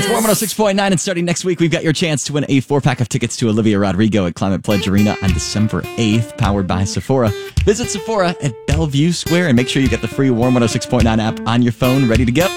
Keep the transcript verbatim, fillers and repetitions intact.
It's Warm one oh six point nine, and starting next week, we've got your chance to win a four-pack of tickets to Olivia Rodrigo at Climate Pledge Arena on December eighth, powered by Sephora. Visit Sephora at Bellevue Square and make sure you get the free Warm one oh six point nine app on your phone ready to go.